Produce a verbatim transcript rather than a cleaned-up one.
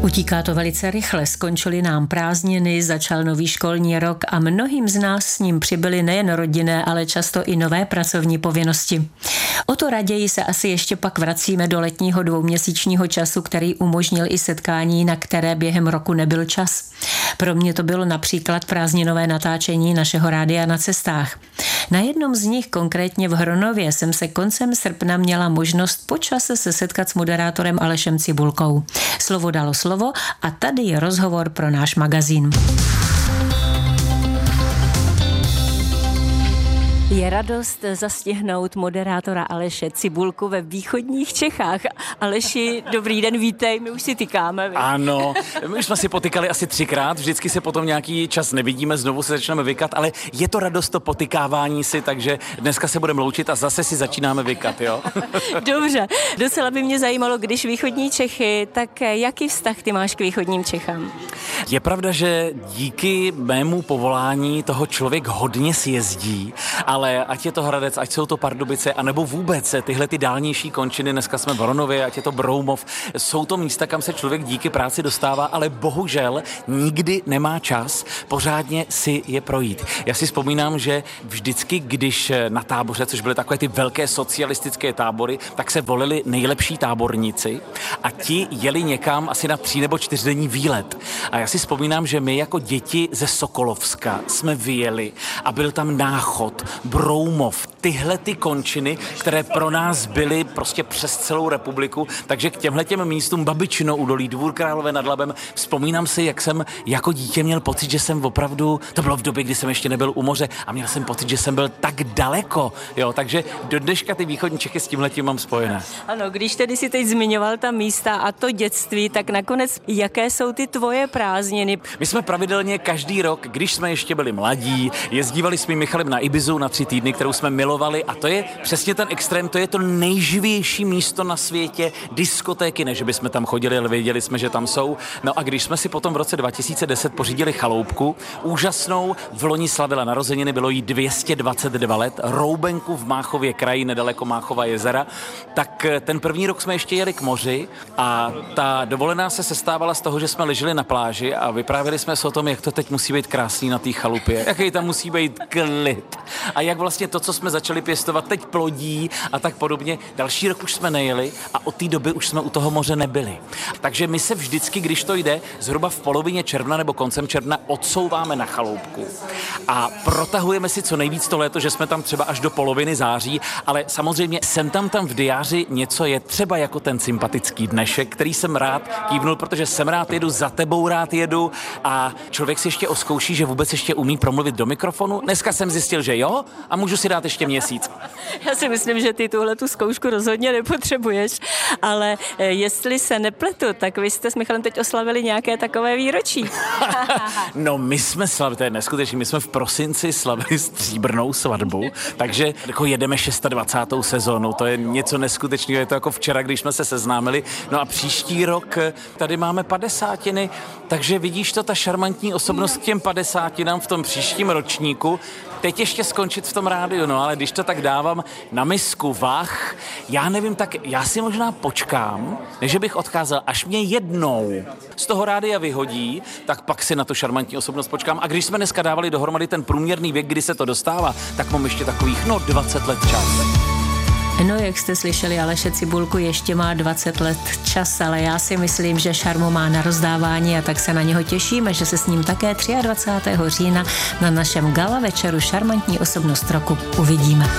Utíká to velice rychle, skončily nám prázdniny, začal nový školní rok a mnohým z nás s ním přibyly nejen rodinné, ale často i nové pracovní povinnosti. O to raději se asi ještě pak vracíme do letního dvouměsíčního času, který umožnil i setkání, na které během roku nebyl čas. Pro mě to bylo například prázdninové natáčení našeho rádia na cestách. Na jednom z nich, konkrétně v Hronově, jsem se koncem srpna měla možnost po čase se setkat s moderátorem Alešem Cibulkou. Slovo dalo slovo a tady je rozhovor pro náš magazín. Je radost zastihnout moderátora Aleše Cibulku ve východních Čechách. Aleši, dobrý den, vítej, my už si tykáme. Vy. Ano, my už jsme si potykali asi třikrát, vždycky se potom nějaký čas nevidíme, znovu se začneme vykat, ale je to radost to potykávání si, takže dneska se budeme loučit a zase si začínáme vykat, jo? Dobře, docela by mě zajímalo, když východní Čechy, tak jaký vztah ty máš k východním Čechám? Je pravda, že díky mému povolání toho člověk hodně sjezdí, ale Ale ať je to Hradec, ať jsou to Pardubice, anebo vůbec tyhle ty dálnější končiny, dneska jsme v Hronově, ať je to Broumov, jsou to místa, kam se člověk díky práci dostává, ale bohužel nikdy nemá čas pořádně si je projít. Já si vzpomínám, že vždycky, když na táboře, což byly takové ty velké socialistické tábory, tak se volili nejlepší táborníci a ti jeli někam asi na tří nebo čtyřdenní výlet. A já si vzpomínám, že my jako děti ze Sokolovska jsme vyjeli a byl tam Náchod, Broumov, tyhle ty končiny, které pro nás byly prostě přes celou republiku, takže k těmhletěm místům Babičino údolí, Dvůr Králové nad Labem, vzpomínám si, jak jsem jako dítě měl pocit, že jsem opravdu, to bylo v době, kdy jsem ještě nebyl u moře a měl jsem pocit, že jsem byl tak daleko, jo, takže do dneška ty východní Čechy s tímhletím mám spojené. Ano, když tedy si teď zmiňoval ta místa a to dětství, tak nakonec jaké jsou ty tvoje prázdniny? My jsme pravidelně každý rok, když jsme ještě byli mladí, jezdívali s mým Michalem na Ibizu na tři týdny, kterou jsme milovali a to je přesně ten extrém, to je to nejživější místo na světě, diskotéky, ne, že bychom tam chodili, ale věděli jsme, že tam jsou. No a když jsme si potom v roce dva tisíce deset pořídili chaloupku, úžasnou, v loni slavila narozeniny, bylo jí dvě stě dvacet dva let, roubenku v Máchově kraji, nedaleko Máchova jezera, tak ten první rok jsme ještě jeli k moři a ta dovolená se sestávala z toho, že jsme leželi na pláži a vyprávěli jsme se o tom, jak to teď musí být krásný na té chalupě, jaký tam musí být klid a jak vlastně to, co jsme začali pěstovat, teď plodí a tak podobně. Další rok už jsme nejeli a od té doby už jsme u toho moře nebyli. Takže my se vždycky, když to jde, zhruba v polovině června nebo koncem června odsouváme na chaloupku a protahujeme si co nejvíc to léto, že jsme tam třeba až do poloviny září, ale samozřejmě sem tam tam v diáři něco je, třeba jako ten sympatický dnešek, který jsem rád kývnul, protože jsem rád jedu, za tebou rád jedu a člověk si ještě oskouší, že vůbec ještě umí promluvit do mikrofonu. Dneska jsem zjistil, že jo, a můžu si dát ještě měsíc. Já si myslím, že ty tuhle tu zkoušku rozhodně nepotřebuješ, ale jestli se nepletu, tak vy jste s Michalem teď oslavili nějaké takové výročí. No my jsme slavili, to je neskutečný, my jsme v prosinci slavili stříbrnou svatbu, takže jako jedeme dvacátou šestou sezónu, to je něco neskutečného, je to jako včera, když jsme se seznámili. No a příští rok tady máme padesátiny, takže vidíš to, ta šarmantní osobnost k těm padesátinám v tom příštím ročníku, teď ještě skončit v tom rádiu, no ale když to tak dávám na misku vah, já nevím, tak já si možná počkám, než bych odcházel, až mě jednou z toho rádia vyhodí, tak pak si na tu šarmantní osobnost počkám. A když jsme dneska dávali dohromady ten průměrný věk, kdy se to dostává, tak mám ještě takových, no dvacet let čas. No, jak jste slyšeli, Aleše Cibulku ještě má dvacet let čas, ale já si myslím, že šarmu má na rozdávání a tak se na něho těšíme, že se s ním také dvacátého třetího října na našem gala večeru Šarmantní osobnost roku uvidíme.